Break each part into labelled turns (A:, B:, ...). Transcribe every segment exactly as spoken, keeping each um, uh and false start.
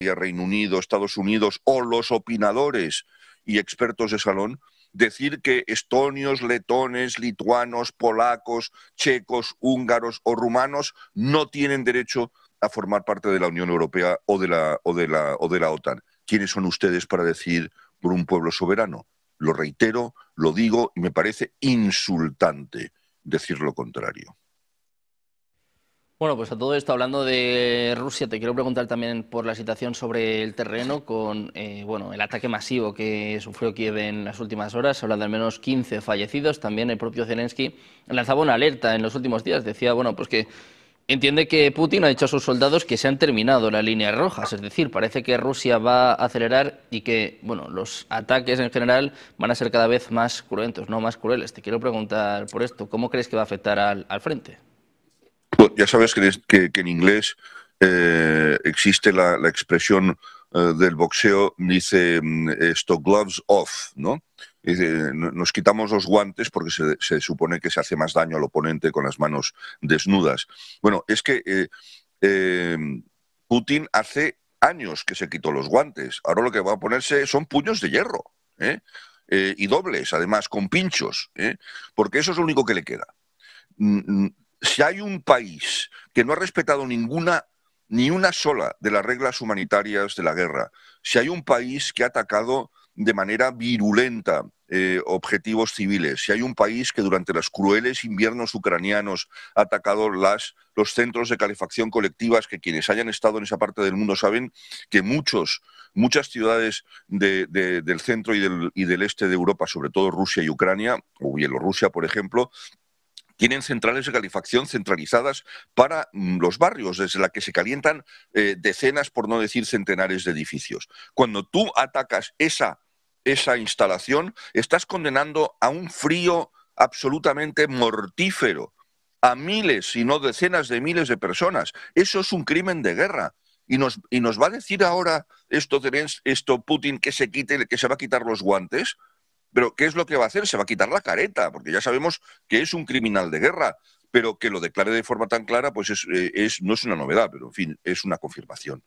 A: Reino Unido, Estados Unidos o los opinadores y expertos de salón, decir que estonios, letones, lituanos, polacos, checos, húngaros o rumanos no tienen derecho a formar parte de la Unión Europea o de la, o de la, o de la OTAN. ¿Quiénes son ustedes para decir por un pueblo soberano? Lo reitero, lo digo y me parece insultante decir lo contrario.
B: Bueno, pues a todo esto, hablando de Rusia, te quiero preguntar también por la situación sobre el terreno con eh, bueno, el ataque masivo que sufrió Kiev en las últimas horas. Se habla de al menos quince fallecidos. También el propio Zelensky lanzaba una alerta en los últimos días. Decía, bueno, pues que entiende que Putin ha dicho a sus soldados que se han terminado las líneas rojas. Es decir, parece que Rusia va a acelerar y que, bueno, los ataques en general van a ser cada vez más cruentos, no más crueles. Te quiero preguntar por esto. ¿Cómo crees que va a afectar al, al frente?
A: Pues ya sabes que, que, que en inglés eh, existe la, la expresión eh, del boxeo, dice esto, gloves off, ¿no? Dice, nos quitamos los guantes porque se, se supone que se hace más daño al oponente con las manos desnudas. Bueno, es que eh, eh, Putin hace años que se quitó los guantes. Ahora lo que va a ponerse son puños de hierro, ¿eh? Eh, y dobles, además, con pinchos, ¿eh? Porque eso es lo único que le queda. Mm, Si hay un país que no ha respetado ninguna, ni una sola de las reglas humanitarias de la guerra, si hay un país que ha atacado de manera virulenta eh, objetivos civiles, si hay un país que durante los crueles inviernos ucranianos ha atacado las, los centros de calefacción colectivas, que quienes hayan estado en esa parte del mundo saben que muchos, muchas ciudades de, de, del centro y del, y del este de Europa, sobre todo Rusia y Ucrania, o Bielorrusia, por ejemplo, tienen centrales de calefacción centralizadas para mm, los barrios, desde la que se calientan eh, decenas, por no decir centenares de edificios. Cuando tú atacas esa, esa instalación, estás condenando a un frío absolutamente mortífero a miles, si no decenas de miles de personas. Eso es un crimen de guerra. Y nos, y nos va a decir ahora esto, esto Putin que se, quite, que se va a quitar los guantes. Pero ¿qué es lo que va a hacer? Se va a quitar la careta, porque ya sabemos que es un criminal de guerra, pero que lo declare de forma tan clara, pues es, es, no es una novedad, pero en fin, es una confirmación.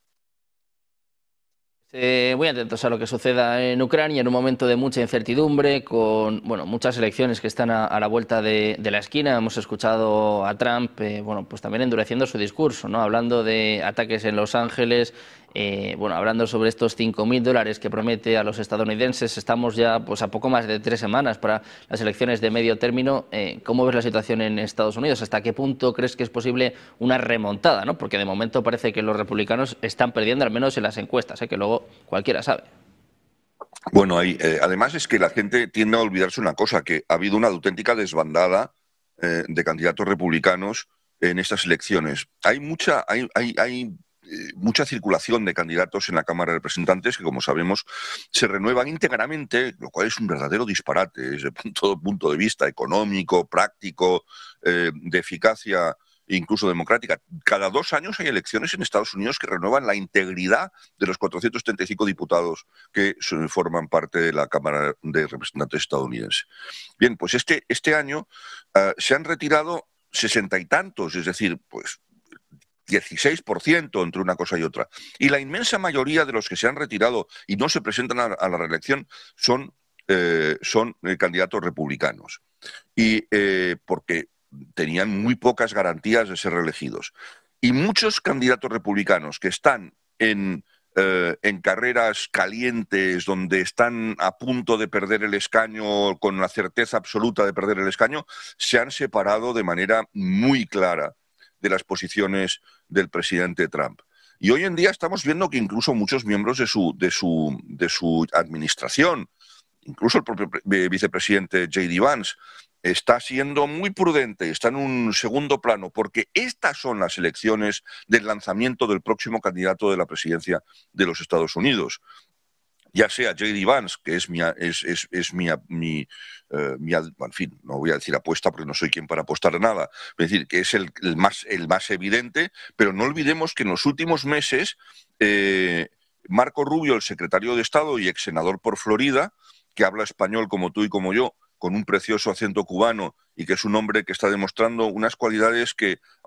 B: Eh, muy atentos a lo que suceda en Ucrania en un momento de mucha incertidumbre, con bueno, muchas elecciones que están a, a la vuelta de, de la esquina. Hemos escuchado a Trump eh, bueno, pues también endureciendo su discurso, ¿no? Hablando de ataques en Los Ángeles, eh, bueno, hablando sobre estos cinco mil dólares que promete a los estadounidenses. Estamos ya pues, a poco más de tres semanas para las elecciones de medio término. Eh, ¿Cómo ves la situación en Estados Unidos? ¿Hasta qué punto crees que es posible una remontada, ¿no? Porque de momento parece que los republicanos están perdiendo, al menos en las encuestas, ¿eh? Que luego cualquiera sabe.
A: Bueno, hay, eh, además es que la gente tiende a olvidarse una cosa, que ha habido una auténtica desbandada eh, de candidatos republicanos en estas elecciones. Hay mucha, hay, hay, hay eh, mucha circulación de candidatos en la Cámara de Representantes que, como sabemos, se renuevan íntegramente, lo cual es un verdadero disparate desde todo punto de vista económico, práctico, eh, de eficacia incluso democrática. Cada dos años hay elecciones en Estados Unidos que renuevan la integridad de los cuatrocientos setenta y cinco diputados que forman parte de la Cámara de Representantes estadounidense. Bien, pues este, este año uh, se han retirado sesenta y tantos, es decir, pues dieciséis por ciento entre una cosa y otra. Y la inmensa mayoría de los que se han retirado y no se presentan a, a la reelección son, eh, son eh, candidatos republicanos. Y eh, porque tenían muy pocas garantías de ser reelegidos. Y muchos candidatos republicanos que están en, eh, en carreras calientes, donde están a punto de perder el escaño, con la certeza absoluta de perder el escaño, se han separado de manera muy clara de las posiciones del presidente Trump. Y hoy en día estamos viendo que incluso muchos miembros de su, de su, de su administración, incluso el propio vicepresidente J D Vance, está siendo muy prudente, está en un segundo plano, porque estas son las elecciones del lanzamiento del próximo candidato de la presidencia de los Estados Unidos. Ya sea J D Vance, que es mi, es, es, es mi, mi, uh, mi, en fin, no voy a decir apuesta porque no soy quien para apostar a nada, es decir, que es el, el, más, el más evidente, pero no olvidemos que en los últimos meses eh, Marco Rubio, el secretario de Estado y ex senador por Florida, que habla español como tú y como yo, con un precioso acento cubano y que es un hombre que está demostrando unas cualidades que